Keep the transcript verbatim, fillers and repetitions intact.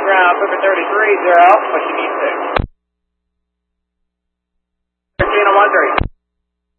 ground, Puma thirty-three, zero, what you need to.